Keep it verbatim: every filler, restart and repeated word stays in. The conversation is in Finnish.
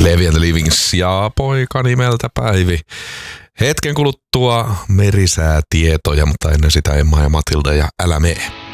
Levi and the Livings ja poika nimeltä Päivi. Hetken kuluttua merisäätietoja, mutta ennen sitä Emma ja Matilda ja Älä mee.